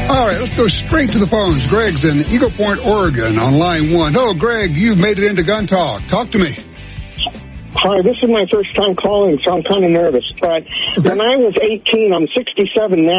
All right, let's go straight to the phones. Greg's in Eagle Point, Oregon on line 1. Oh, Greg, you've made it into Gun Talk. Talk to me. Hi, this is my first time calling, so I'm kind of nervous. But when I was 18, I'm 67 now.